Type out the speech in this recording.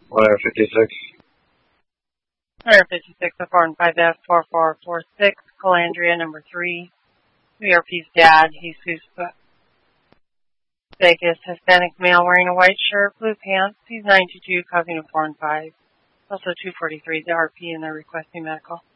156. 156 of 4 and 5F 4446, Calandria number 3. VRP's dad, Jesus Vegas, Hispanic male wearing a white shirt, blue pants. He's 92, causing a 4 and 5. Also 243 is the RP and they're requesting medical.